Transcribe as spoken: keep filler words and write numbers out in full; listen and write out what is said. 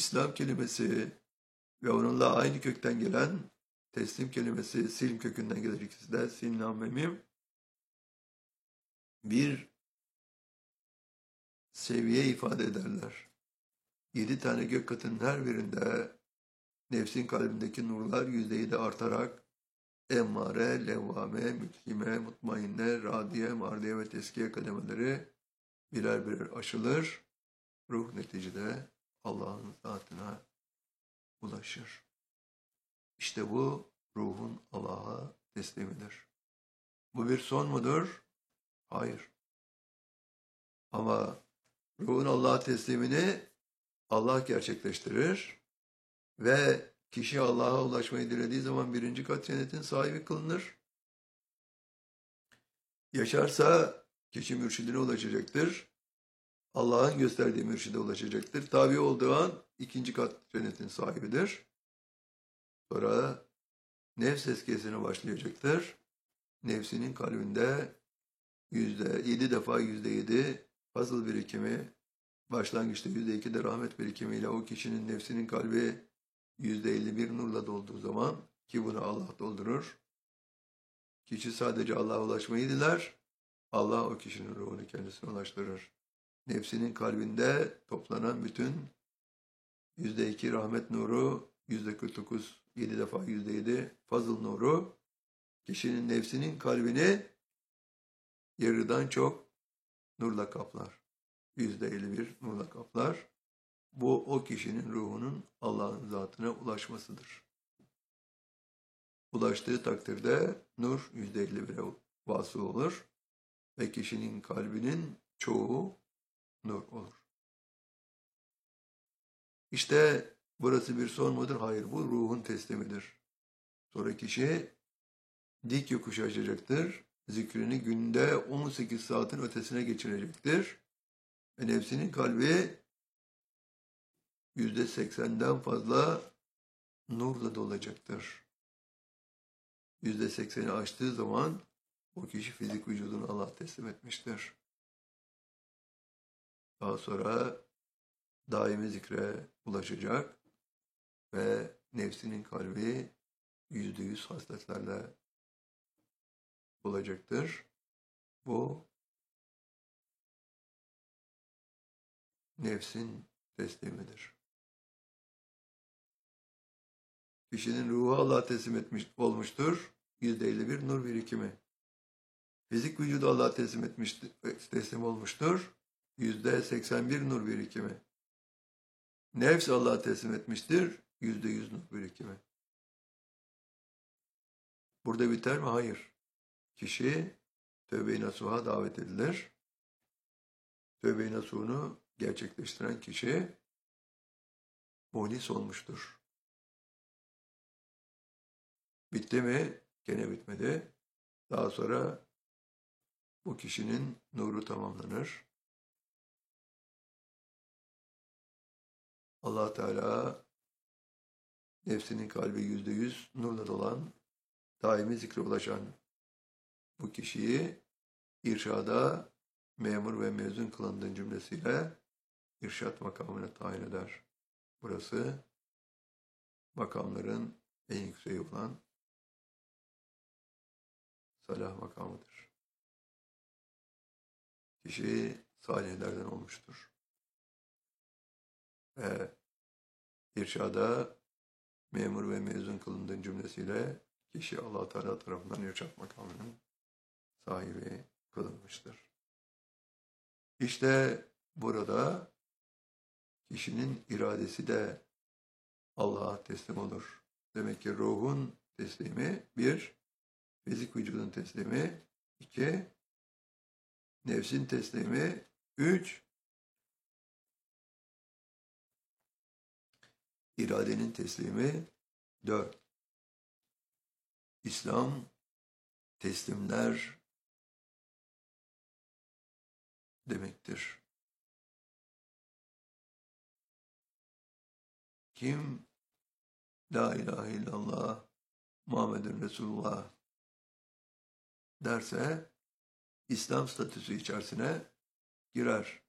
İslam kelimesi ve onunla aynı kökten gelen teslim kelimesi, silm kökünden gelir ikisi de, sin, lam ve mim, bir seviye ifade ederler. Yedi tane gök katının her birinde nefsin kalbindeki nurlar yüzde yedi artarak emmare, levvame, mülhime, mutmainne, radiye, mardiye ve teskiye kademeleri birer birer aşılır. Ruh neticede Allah'ın zatına ulaşır. İşte bu ruhun Allah'a teslimidir. Bu bir son mudur? Hayır. Ama ruhun Allah'a teslimini Allah gerçekleştirir ve kişi Allah'a ulaşmayı dilediği zaman birinci kat cennetin sahibi kılınır. Yaşarsa kişi mürşidine ulaşacaktır. Allah'ın gösterdiği mürşide ulaşacaktır. Tabi olduğu an ikinci kat cennetin sahibidir. Sonra nefs eskiyesine başlayacaktır. Nefsinin kalbinde yüzde yedi defa yüzde yedi fazıl birikimi, başlangıçta yüzde iki de rahmet birikimiyle o kişinin nefsinin kalbi yüzde elli bir nurla dolduğu zaman, ki bunu Allah doldurur, kişi sadece Allah'a ulaşmayı diler, Allah o kişinin ruhunu kendisine ulaştırır. Nefsinin kalbinde toplanan bütün yüzde iki rahmet nuru, yüzde kırk dokuz, yedi defa yüzde yedi fazıl nuru, kişinin nefsinin kalbini yarıdan çok nurla kaplar. Yüzde elli bir nurla kaplar. Bu o kişinin ruhunun Allah'ın zatına ulaşmasıdır. Ulaştığı takdirde nur yüzde elli bire vasıl olur ve kişinin kalbinin çoğu nur olur. İşte burası bir son mudur? Hayır, bu ruhun teslimidir. Sonra kişi dik yokuş açacaktır. Zikrini günde on sekiz saatin ötesine geçirecektir. Ve nefsinin kalbi yüzde seksenden fazla nurla dolacaktır. Yüzde sekseni aştığı zaman o kişi fizik vücudunu Allah teslim etmiştir. Daha sonra daimi zikre ulaşacak ve nefsinin kalbi yüzde yüz hasletlerle olacaktır. Bu nefsin teslimidir. Kişinin ruhu Allah'a teslim etmiş olmuştur. yüzde elli bir nur birikimi. Fizik vücudu Allah'a teslim etmiştir, teslim olmuştur. yüzde seksen bir nur birikimi. Nefs Allah'a teslim etmiştir. yüzde yüz nur birikimi. Burada biter mi? Hayır. Kişi tövbe-i nasuha davet edilir. Tövbe-i nasuhunu gerçekleştiren kişi muhlis olmuştur. Bitti mi? Gene bitmedi. Daha sonra bu kişinin nuru tamamlanır. Allah Teala nefsinin kalbi yüzde yüz nurla dolan, daimi zikre ulaşan bu kişiyi irşada memur ve mezun kılındığın cümlesiyle irşat makamına tayin eder. Burası makamların en yükseği olan salah makamıdır. Kişi salihlerden olmuştur. Ve irşada memur ve mezun kılındığın cümlesiyle kişi Allah Teala tarafından irşat makamının sahibi kılınmıştır. İşte burada kişinin iradesi de Allah'a teslim olur. Demek ki ruhun teslimi bir, fizik vücudun teslimi iki, nefsin teslimi üç, iradenin teslimi dört. İslam teslimler demektir. Kim La ilahe illallah Muhammedun Resulullah derse İslam statüsü içerisine girer.